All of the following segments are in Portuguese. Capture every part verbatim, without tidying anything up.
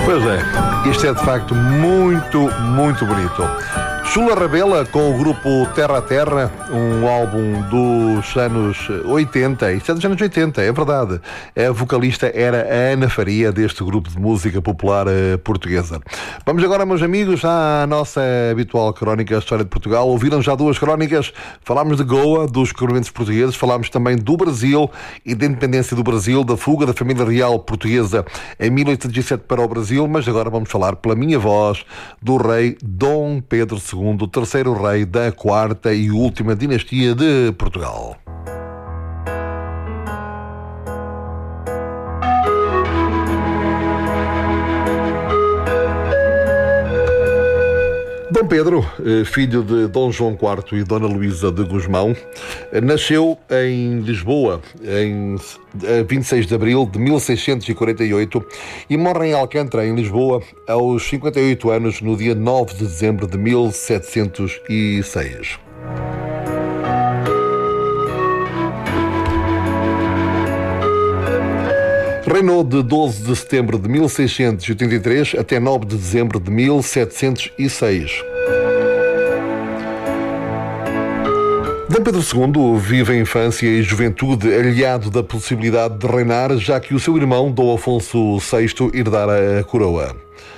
Pois é, isto é de facto muito, muito bonito. Chula Rabela com o grupo Terra a Terra, um álbum dos anos oitenta, isto é dos anos oitenta, é verdade. A vocalista era a Ana Faria, deste grupo de música popular uh, portuguesa. Vamos agora, meus amigos, à nossa habitual crónica História de Portugal. Ouviram já duas crónicas, falámos de Goa, dos descobrimentos portugueses, falámos também do Brasil e da independência do Brasil, da fuga da família real portuguesa em mil oitocentos e sete para o Brasil, mas agora vamos falar pela minha voz do rei Dom Pedro segundo, o terceiro rei da quarta e última dinastia de Portugal. Dom Pedro, filho de Dom João quarto e Dona Luísa de Gusmão, nasceu em Lisboa em vinte e seis de abril de mil seiscentos e quarenta e oito e morre em Alcântara, em Lisboa, aos cinquenta e oito anos, no dia nove de dezembro de mil setecentos e seis. Reinou de doze de setembro de mil seiscentos e oitenta e três até nove de dezembro de mil setecentos e seis. Dom Pedro segundo vive a infância e juventude aliado da possibilidade de reinar, já que o seu irmão, Dom Afonso sexto, herdara a coroa.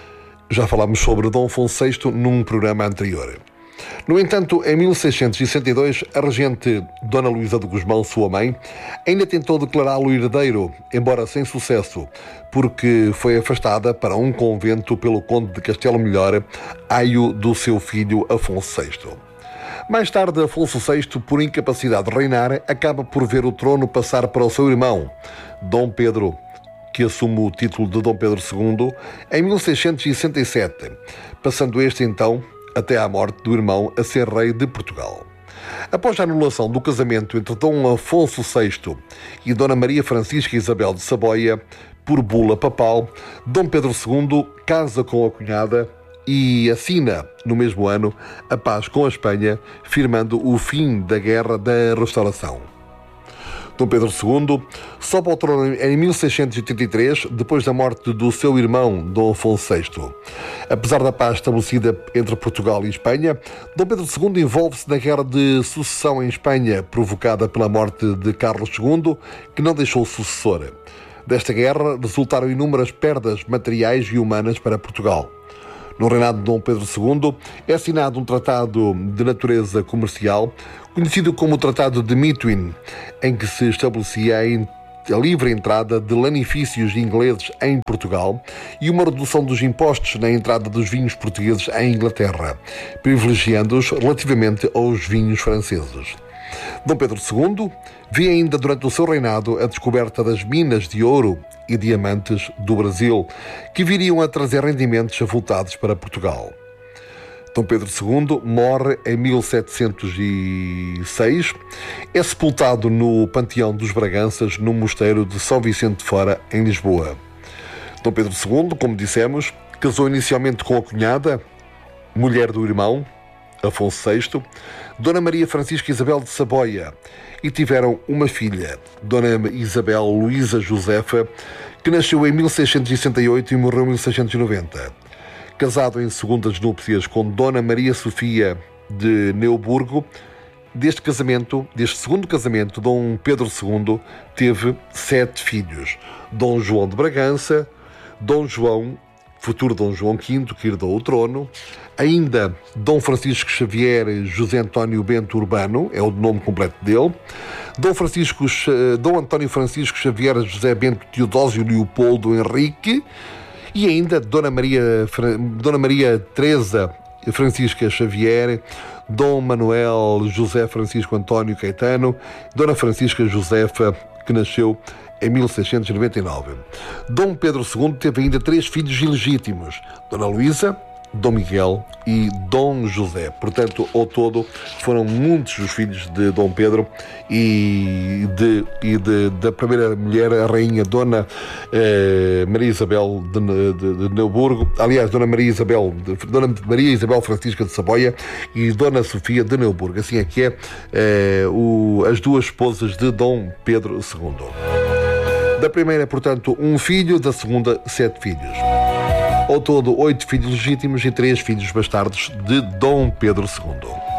Já falámos sobre Dom Afonso sexto num programa anterior. No entanto, em mil seiscentos e sessenta e dois, a regente Dona Luísa de Gusmão, sua mãe, ainda tentou declará-lo herdeiro, embora sem sucesso, porque foi afastada para um convento pelo conde de Castelo Melhor, aio do seu filho Afonso sexto. Mais tarde, Afonso sexto, por incapacidade de reinar, acaba por ver o trono passar para o seu irmão, Dom Pedro, que assume o título de Dom Pedro segundo, em mil seiscentos e sessenta e sete, passando este, então, até à morte do irmão, a ser rei de Portugal. Após a anulação do casamento entre Dom Afonso sexto e Dona Maria Francisca Isabel de Saboia, por bula papal, Dom Pedro segundo casa com a cunhada e assina, no mesmo ano, a paz com a Espanha, firmando o fim da Guerra da Restauração. Dom Pedro segundo sobe ao trono em mil seiscentos e oitenta e três, depois da morte do seu irmão, Dom Afonso sexto. Apesar da paz estabelecida entre Portugal e Espanha, Dom Pedro segundo envolve-se na Guerra de Sucessão em Espanha, provocada pela morte de Carlos segundo, que não deixou sucessor. Desta guerra resultaram inúmeras perdas materiais e humanas para Portugal. No reinado de Dom Pedro segundo, é assinado um tratado de natureza comercial, conhecido como o Tratado de Methuen, em que se estabelecia a livre entrada de lanifícios ingleses em Portugal e uma redução dos impostos na entrada dos vinhos portugueses em Inglaterra, privilegiando-os relativamente aos vinhos franceses. Dom Pedro segundo vê ainda durante o seu reinado a descoberta das minas de ouro e diamantes do Brasil, que viriam a trazer rendimentos avultados para Portugal. Dom Pedro segundo morre em mil setecentos e seis, é sepultado no Panteão dos Braganças, no mosteiro de São Vicente de Fora, em Lisboa. Dom Pedro segundo, como dissemos, casou inicialmente com a cunhada, mulher do irmão, Afonso sexto, Dona Maria Francisca Isabel de Saboia, e tiveram uma filha, Dona Isabel Luísa Josefa, que nasceu em mil seiscentos e sessenta e oito e morreu em mil seiscentos e noventa. Casado em segundas núpcias com Dona Maria Sofia de Neuburgo, deste casamento, deste segundo casamento, Dom Pedro segundo teve sete filhos: Dom João de Bragança, Dom João, futuro Dom João quinto, que herdou o trono, ainda Dom Francisco Xavier José António Bento Urbano, é o nome completo dele, Dom, Francisco, Dom António Francisco Xavier José Bento Teodósio Leopoldo Henrique, e ainda Dona Maria, Dona Maria Teresa Francisca Xavier, Dom Manuel José Francisco António Caetano, Dona Francisca Josefa, que nasceu em mil seiscentos e noventa e nove. Dom Pedro segundo teve ainda três filhos ilegítimos: Dona Luísa, Dom Miguel e Dom José. Portanto, ao todo, foram muitos os filhos de Dom Pedro e, de, e de, da primeira mulher, a rainha Dona eh, Maria Isabel de, de, de Neuburgo, aliás, Dona Maria Isabel, de, Dona Maria Isabel Francisca de Saboia e Dona Sofia de Neuburgo. Assim é que é eh, o, as duas esposas de Dom Pedro segundo. Da primeira, portanto, um filho, da segunda, sete filhos. Ao todo, oito filhos legítimos e três filhos bastardos de Dom Pedro segundo.